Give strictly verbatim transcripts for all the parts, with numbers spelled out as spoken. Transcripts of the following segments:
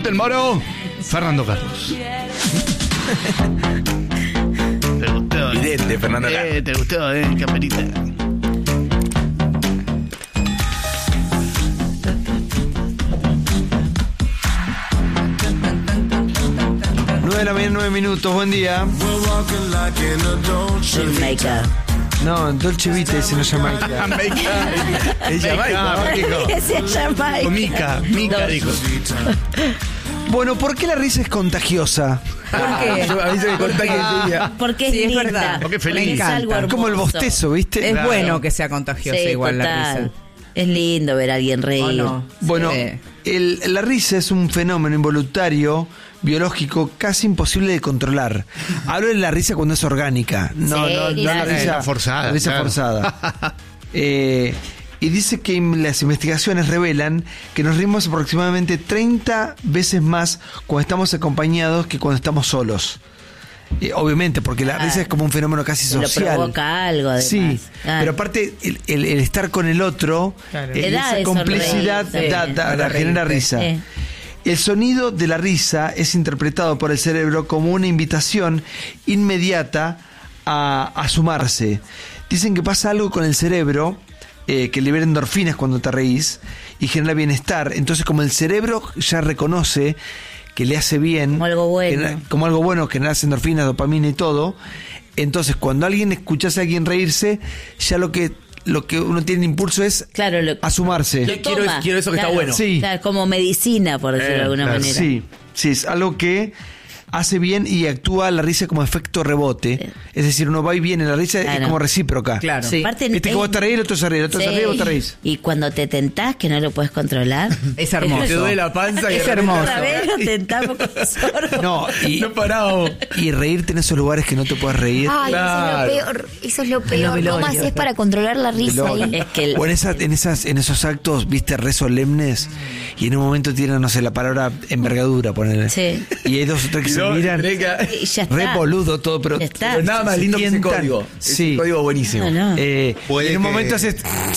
del Moro, Fernando Carlos. ¿Te gustó? Vidente, Fernando eh, Carlos. ¿Te gustó, eh, Caperita? nueve de la mañana, nueve minutos, buen día. Jamaica. No, Dolce Vita dice no Jamaica. Jamaica. Es Jamaica. Ese es Jamaica. Mica, Mica dijo. Bueno, ¿por qué la risa es contagiosa? ¿Por qué? Yo, a mí se me corta que decía. Porque es Sí, es linda. verdad. Porque es feliz. Es algo hermoso. Como el bostezo, ¿viste? Es Claro. bueno que sea contagiosa Sí, igual la total. risa. Es lindo ver a alguien reír. ¿O no? Bueno, Sí. el- la risa es un fenómeno involuntario, biológico, casi imposible de controlar. Hablo de la risa cuando es orgánica, no, Sí, no, no la claro. risa No forzada, la risa claro. forzada. Eh, y dice que las investigaciones revelan que nos reímos aproximadamente treinta veces más cuando estamos acompañados que cuando estamos solos. Eh, obviamente, porque la Claro. risa es como un fenómeno casi Se lo social. provoca algo, además. Sí, Claro. pero aparte el, el- el estar con el otro, Claro. eh, Te da esa de complicidad sonreír da- también. da- da- Para genera reírte. risa. Eh. El sonido de la risa es interpretado por el cerebro como una invitación inmediata a, a sumarse. Dicen que pasa algo con el cerebro, eh, que libera endorfinas cuando te reís y genera bienestar. Entonces, como el cerebro ya reconoce que le hace bien, Como algo bueno. genera- como algo bueno, genera endorfinas, dopamina y todo. Entonces, cuando alguien escuchas a alguien reírse, ya lo que lo que uno tiene impulso es Claro, lo, a sumarse. lo Quiero- toma. quiero eso que está Claro, bueno. Sí. claro, como medicina, por decirlo Eh, de alguna claro. manera. Sí, sí, es algo que hace bien y actúa la risa como efecto rebote. Sí. Es decir, uno va y viene, la risa es Claro. como recíproca. Claro. Sí. Aparte, Viste que es- vos te reís, el otro se ríe, el otro se Sí. ríe, vos te reís. Y cuando te tentás que no lo puedes controlar. Es hermoso. Te duele la panza y Es de repente- hermoso. Otra vez lo tentamos con sordo. No, y, No parábamos. y reírte en esos lugares que no te puedes reír. Ay, Claro. eso es lo peor. Eso es lo peor. velorios. ¿Cómo haces para controlar la risa Velorio. ahí? Es que el- O en, esa- en, esas, en esos actos, viste, re solemnes, y en un momento tiran, no sé, la palabra envergadura, ponele. Sí. Y hay dos o tres que Y se no, miran. tenés que- Y ya está. Re boludo todo, pero. Ya está. Pero nada más lindo que ese Tientan. código. Sí. Ese código buenísimo. No, no. Eh, Puede y en un que- momento haces.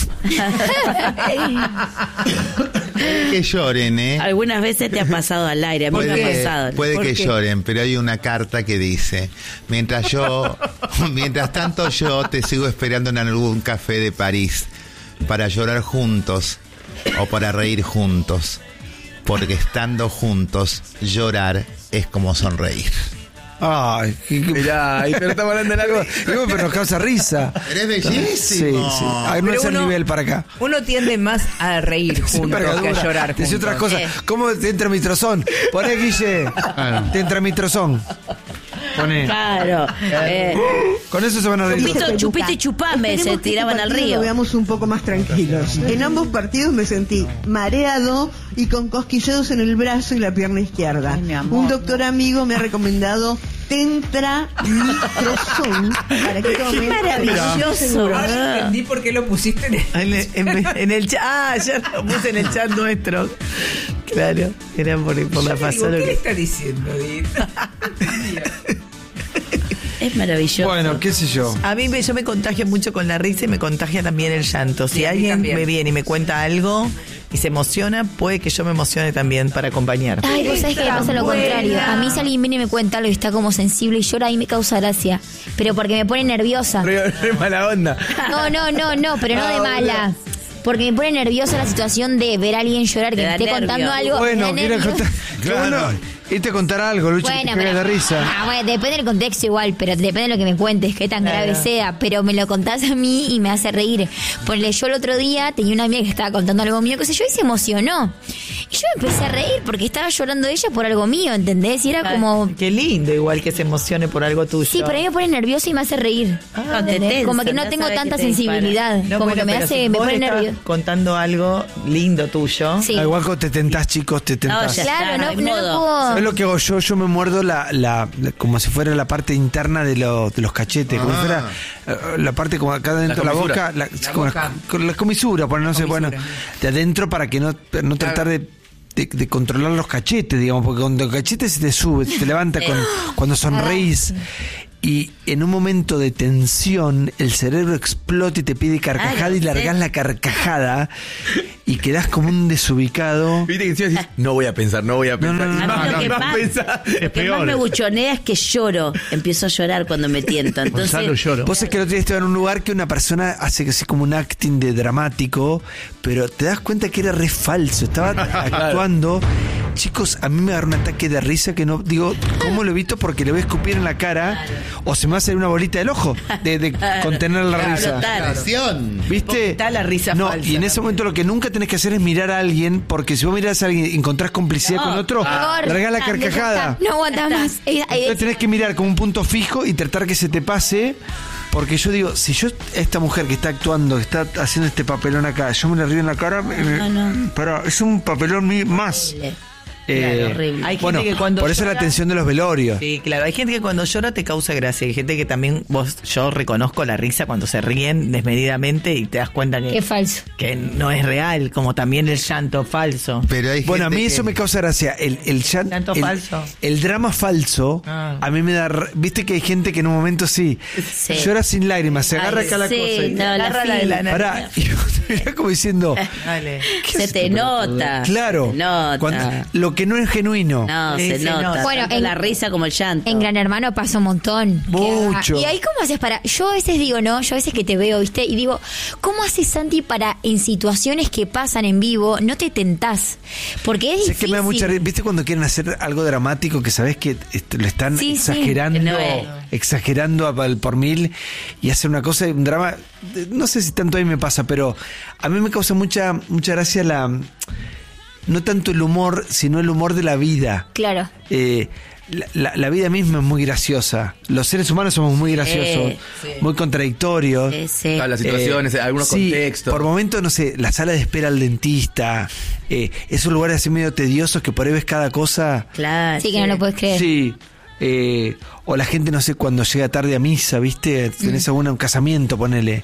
Que lloren, ¿eh? Algunas veces te ha pasado al aire, a mí me ha Puede, pasado. puede ¿Por que qué? lloren, pero hay una carta que dice, mientras yo, mientras tanto yo te sigo esperando en algún café de París para llorar juntos o para reír juntos, porque estando juntos, llorar es como sonreír. Ay, qué- qué- Mirá, ahí pero estamos hablando de algo. Digo, pero nos causa risa. Eres bellísimo. Sí, sí. Ay, no Pero es el uno- nivel para acá. Uno tiende más a reír juntos que a Envergadura. llorar Dice juntos. otras cosas. Eh. ¿Cómo te entra mitrozón? Poné, Guille. Te entra mitrozón. Poné. Claro. Eh, Con eso se van a reír. chupito, chupito y chupame, se Esperemos que tiraban este al partido río. Lo veamos un poco más tranquilos. En ambos partidos me sentí mareado y con cosquilleos en el brazo y la pierna izquierda. Ay, mi amor, Un doctor amigo me ha recomendado Tentramitrozón para que tome. Maravilloso. Seguro. Ahora entendí por qué lo pusiste en el, en, en- en el chat. Ah, ya lo puse en el chat nuestro. Claro, era por, por la Yo digo, pasada. ¿qué le está diciendo, Dita? Es maravilloso. Bueno, qué sé yo. A mí me, yo me contagio mucho con la risa y me contagia también el llanto. Si Sí, a mí alguien también. me viene y me cuenta algo y se emociona, puede que yo me emocione también para acompañar. Ay, vos sabés que me pasa lo buena. contrario. A mí si alguien viene y me cuenta algo y está como sensible y llora, ahí me causa gracia. Pero porque me pone nerviosa. Re, re mala onda. No, no, no, no, pero no de mala. Porque me pone nerviosa la situación de ver a alguien llorar, que Te me da esté nervio. contando algo. Bueno, me da quiero nervios. contar. Qué bueno. Irte a contar algo, Lucho, que te Bueno, cagas de risa. Ah, bueno, depende del contexto igual, pero depende de lo que me cuentes, qué tan grave sea, pero me lo contás a mí y me hace reír. Ponle, yo el otro día tenía una amiga que estaba contando algo mío, qué sé yo, y se emocionó. Y yo me empecé a reír porque estaba llorando ella por algo mío, ¿entendés? Y era como... Qué lindo igual que se emocione por algo tuyo. Sí, pero a mí me pone nerviosa y me hace reír. Ah, ¿entendés? te tensa, como que no ya tengo sabes tanta que te dispara. sensibilidad. No, como bueno, que me pero hace, si me vos pone estabas nerviosa. contando algo lindo tuyo. Sí. Ah, igual cuando te tentás, chicos, te tentás. ya Claro, está, no, no hay no lo modo. puedo. ¿Sabes lo que hago yo? Yo me muerdo la, la, la- como si fuera la parte interna de, lo- de los cachetes, como si fuera eh, la parte como acá dentro de la comisura. boca, la, La como boca. La, con la comisura, pues no sé, bueno, de adentro para que no, no tratar de, de, de controlar los cachetes, digamos, porque cuando el cachete se te sube, se te levanta con, cuando sonreís. y en un momento de tensión el cerebro explota y te pide carcajada Claro, y largás sí. la carcajada y quedás como un desubicado. Viste que encima decís, no voy a pensar, no voy a pensar. no, Y no, A mí vas, lo que vas a pasa- pensar. Es Lo que peor. más me buchonea es que lloro. Empiezo a llorar cuando me tiento. Entonces, Gonzalo lloro. Vos es que el otro día estaba en un lugar que una persona hace así como un acting de dramático, pero te das cuenta que era re falso, estaba actuando. Chicos, a mí me agarró un ataque de risa que no, digo, ¿cómo lo evito? Porque le voy a escupir en la cara o se me va a hacer una bolita del ojo de, de contener la Claro, risa. total. Presión. ¿Viste? Está la risa no, falsa y en ese también. momento lo que nunca tenés que hacer es mirar a alguien, porque si vos mirás a alguien y encontrás complicidad No, con otro, Igor, largás la ah, carcajada. No aguantás más. Eh, eh, Entonces tenés que mirar como un punto fijo y tratar que se te pase. Porque yo digo, si yo, esta mujer que está actuando, que está haciendo este papelón acá, yo me le río en la cara, me- me- No, no. pero es un papelón mi- más. Eh, horrible. Hay gente bueno, que cuando por eso llora- la tensión de los velorios. Sí, claro. Hay gente que cuando llora te causa gracia. Hay gente que también, vos, yo reconozco la risa cuando se ríen desmedidamente y te das cuenta que, Qué falso. que no es real, como también el llanto falso. Pero hay Bueno, a gente mí que- eso me causa gracia. El, el, llan- Llanto el- falso. el drama falso, Ah. a mí me da. r- Viste que hay gente que en un momento sí, Sí. llora sin lágrimas, se agarra Ay, acá la sí, cosa. Y, no, la Agarra la de fila. la pará, y mirá como diciendo. Dale. ¿qué Se hace te este pelotudo? nota. Claro. Se te nota. Cuando- lo que no es genuino. No, Sí, se, se nota. nota. Bueno, Tanto en- la risa como el llanto. En Gran Hermano pasa un montón. Mucho. Que- Y ahí, ¿cómo haces para...? Yo a veces digo, no, yo a veces que te veo, ¿viste? Y digo, ¿cómo haces, Santi, para en situaciones que pasan en vivo no te tentás? Porque es Es difícil. que me da mucha ri- ¿Viste cuando quieren hacer algo dramático que sabes que este, lo están Sí, sí. exagerando, Que no es. exagerando a- al por mil y hacen una cosa, un drama? eh, No sé si tanto ahí me pasa, pero a mí me causa mucha, mucha gracia la. No tanto el humor, sino el humor de la vida. Claro. Eh, la, la- la vida misma es muy graciosa. Los seres humanos somos muy graciosos, sí. muy contradictorios. Sí, sí. Claro, las situaciones, Eh, algunos sí, contextos. Por momentos, no sé, la sala de espera al dentista, eh, esos lugares así medio tediosos que por ahí ves cada cosa. Claro. Sí, que no lo puedes creer. Sí. eh, o la gente, no sé, cuando llega tarde a misa, ¿viste? Tenés alguna, un casamiento, ponele.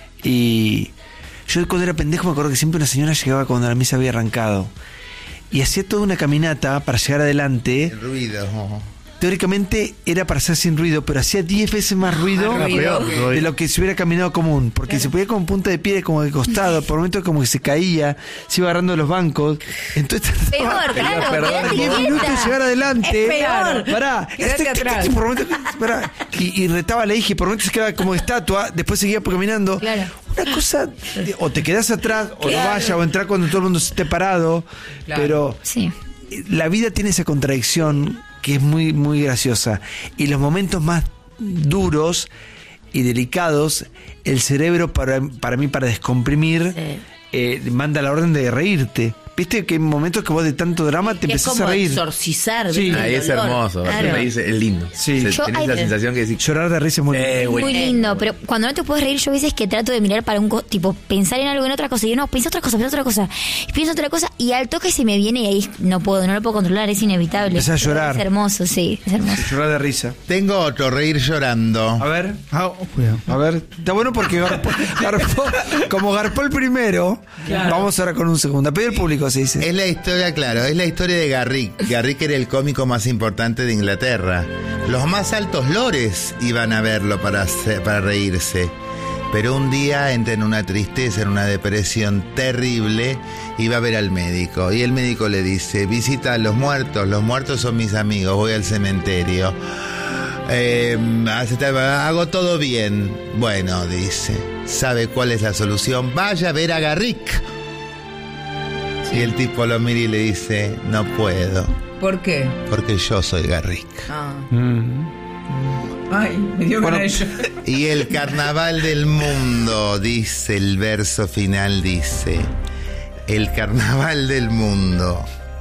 Y yo cuando era pendejo me acuerdo que siempre una señora llegaba cuando la misa había arrancado. Y hacía toda una caminata para llegar adelante. El ruido. Teóricamente era para hacer sin ruido, pero hacía diez veces más ruido, Era peor, de lo que si hubiera caminado común, porque se podía con punta de pie como de costado, por momentos como que se caía, se iba agarrando de los bancos, entonces Peor, claro. perdón. quédate diez quieta. minutos llegar adelante. Es peor. Pará, Quédate este- atrás. por momentos- pará. Y, y retaba a la hija, y por momentos se quedaba como estatua, después seguía caminando. Claro. Una cosa, de- o te quedás atrás, o no vayas, o entrar cuando todo el mundo esté parado, pero Sí. la vida tiene esa contradicción que es muy, muy graciosa. Y los momentos más duros y delicados, el cerebro, para, para mí, para descomprimir, Sí. eh, manda la orden de reírte. Viste que hay momentos que vos de tanto drama te Que es empezás como a reír. exorcizar. Sí. ¿viste? Ahí El es dolor. hermoso. Claro. Reírse es lindo. Sí. Se- Yo- tenés ay, la sensación que decís. Llorar de risa es muy Eh, Muy bueno. lindo, pero cuando no te puedes reír, yo a veces que trato de mirar para un co- tipo, pensar en algo en otra cosa. Y yo, no, piensa otra cosa, piensa otra cosa. Y pienso otra cosa, y al toque se me viene y ahí no puedo, no lo puedo controlar, es inevitable. Empezás a Pero llorar. Es hermoso, sí, es hermoso. Llorar de risa. Tengo otro, reír llorando. A ver, ah, cuidado. A ver, está bueno porque Garpó, Garpó- como Garpó el primero, vamos ahora con un segundo. A pedir al público, se dice. Es la historia, claro, es la historia de Garrick. Garrick era el cómico más importante de Inglaterra. Los más altos lores iban a verlo para, hacer- para reírse. Pero un día entra en una tristeza, en una depresión terrible, y va a ver al médico. Y el médico le dice, visita a los muertos, los muertos son mis amigos, voy al cementerio. Eh, hace- hago todo bien. Bueno, dice, ¿sabe cuál es la solución? Vaya a ver a Garrick. Y el tipo lo mira y le dice, no puedo, ¿Por qué? porque yo soy Garrick. Ah. Mm. Ay, me dio Bueno, ganas de llorar. Y el carnaval del mundo, dice el verso final, dice, el carnaval del mundo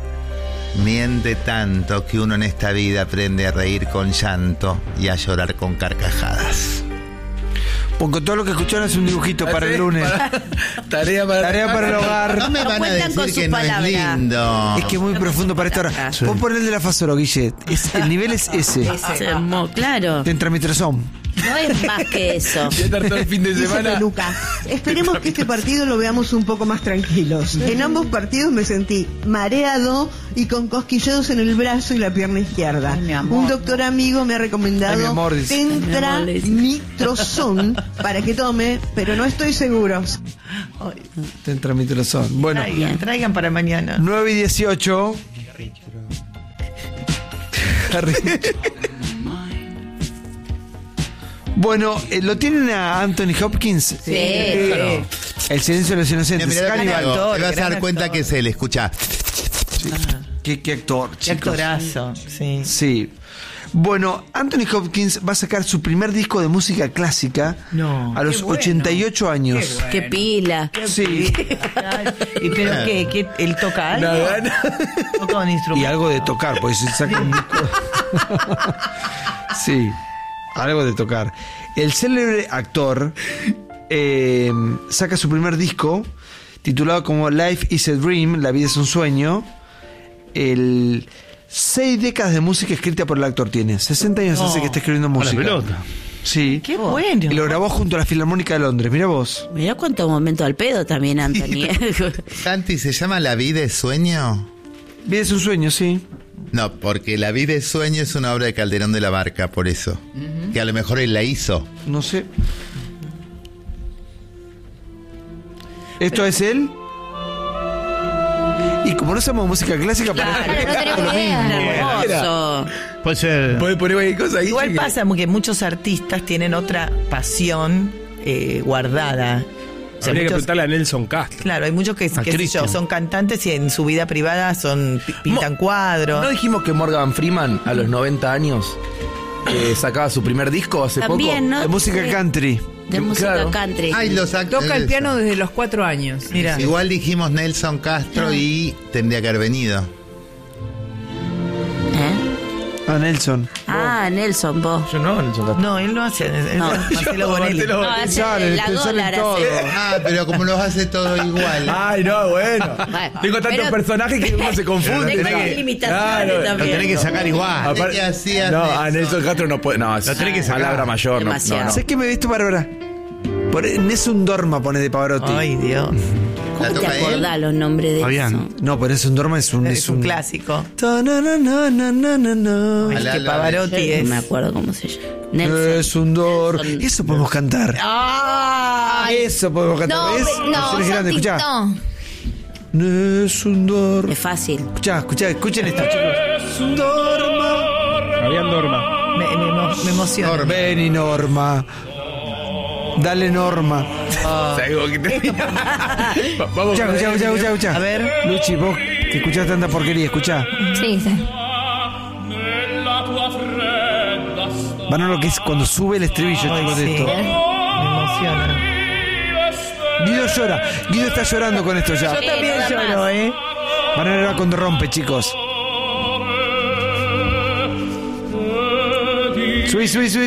miente tanto que uno en esta vida aprende a reír con llanto y a llorar con carcajadas. Porque todo lo que escucharon es un dibujito para el lunes. Tarea para, Tarea para el hogar. No me van a cuentan con decir su que no es palabra. lindo. Es que es muy profundo para esta hora. Vos ponés el de la Fasolo, Guille. Es, el nivel es ese. Es hermoso, claro. De entramitrazón. No es más que eso. Voy a estar todo el fin de Dice semana. Peluca. Esperemos que este partido lo veamos un poco más tranquilos. En ambos partidos me sentí mareado y con cosquilleos en el brazo y la pierna izquierda. Ay, mi amor. Un doctor amigo me ha recomendado Ay, mi amor, dice. Tentramitrozón para que tome, pero no estoy seguro. Tentramitrozón. Bueno, Traigan, traigan para mañana. nueve y dieciocho. Bueno, eh, ¿lo tienen a Anthony Hopkins? Sí. Eh, El silencio de los inocentes. Mira, mira, Cannibal. mira, actor, te vas a gran dar cuenta actor. que se le escucha. ¿Qué, qué actor, Qué chicos. actorazo, sí. Sí. Bueno, Anthony Hopkins va a sacar su primer disco de música clásica No, a los qué bueno. ochenta y ocho años. Qué bueno. Qué pila. Sí. ¿Y pero qué? ¿Qué? ¿Él toca algo? Nada, nada. ¿Toca un Y instrumento? algo de tocar, porque se saca un disco. Sí, algo de tocar. El célebre actor eh, saca su primer disco titulado como Life is a Dream, La vida es un sueño. El seis décadas de música escrita por el actor tiene. sesenta años hace que está escribiendo A la música. pelota. Sí. Qué bueno. Y lo grabó junto a la Filarmónica de Londres. Mira vos. Mirá cuánto momento al pedo también, Anthony. Santi, ¿se llama La vida es sueño? Vida es un sueño, sí. No, porque La vida es sueño es una obra de Calderón de la Barca, por eso. Que a lo mejor él la hizo. No sé. ¿Esto es él? Y como no sabemos música clásica, para Claro, no tenemos idea. Hermoso. Puede ser. Puede poner cualquier cosa ahí. Igual que- pasa que muchos artistas tienen otra pasión eh, guardada. O sea, Habría que muchos- preguntarle a Nelson Castro. Claro, hay muchos que, A qué sé yo, Christian. son cantantes y en su vida privada son pi- pintan Mo- cuadros. ¿No dijimos que Morgan Freeman a los noventa años eh, sacaba su primer disco hace También, poco? ¿no? de música Sí. country. De música Claro. country. Ay, los act- Toca el eso. piano desde los cuatro años. Mira, Igual dijimos Nelson Castro y tendría que haber venido. ¿Eh? Ah, Nelson. Ah, Nelson, vos. Yo no, Nelson Castro. no, él no hace. él- No. Marcelo Bonelli. Marcelo- No, hace Sale, la te sale dólar todo. hace. Ah, pero como los hace todo igual. Ay, no, bueno. Bueno, Tengo tantos pero- personajes que uno se confunde. Tengo Tenés que- limitaciones Claro, también. Lo tenés que sacar igual. Aparte- ¿Qué hacías, no, Nelson? a Nelson Castro no puede. No, es Lo tenés que sacar. palabra mayor. No, no, Demasiado. no. ¿Sabes qué me he visto, Bárbara? Por Nessun Dorma pone de Pavarotti. Ay, Dios. ¿La ¿Cómo te toca él? acordás los nombres de Fabián. eso? No, pero Nessun Dorma es un... Es un clásico. Ta na na na na na na na. Ay, Ala, que ala, Pavarotti Yo es. no me acuerdo cómo se llama. Nelson. Nessun Dorma. Son- Eso podemos cantar. ¡Ah! Eso podemos cantar. No, ¿Ves? pe- no, Canciones grandes, Santi, escuchá. no. Nessun Dorma. Es fácil. Escuchá, escuchá, escuchen esto, chicos. Dorma. Fabián Dorma. Me, me emo- me emociona. Ven y Norma. Dale Norma. Salgo que te- Va- Vamos Escuchá, escuchá, escuchá, escuchá, escuchá. A ver. Luchi, vos que escuchás tanta porquería, escuchá. Sí, sí. Van a lo que es cuando sube el estribillo, Ay, chicos, de sí. esto. Me emociona. Guido llora. Guido está llorando con esto ya. Yo también nada más. lloro, ¿eh? Van a ver cuando rompe, chicos. Subí, subí, subí.